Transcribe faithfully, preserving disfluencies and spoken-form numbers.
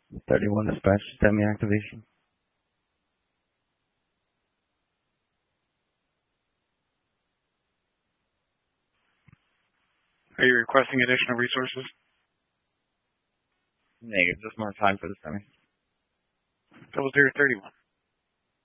thirty-one dispatch, semi activation. Are you requesting additional resources? Negative, just more time for the semi. Double zero thirty-one.